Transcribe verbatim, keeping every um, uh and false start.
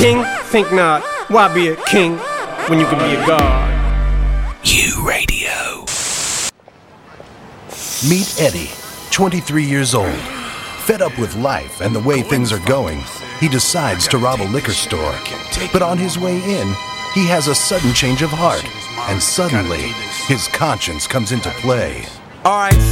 king? Think not. Why be a king when you can be a god? U Radio. Meet Eddie, twenty-three years old. Fed up with life and the way things are going, he decides to rob a liquor store. But on his way in, he has a sudden change of heart, and suddenly, his conscience comes into play. Alright,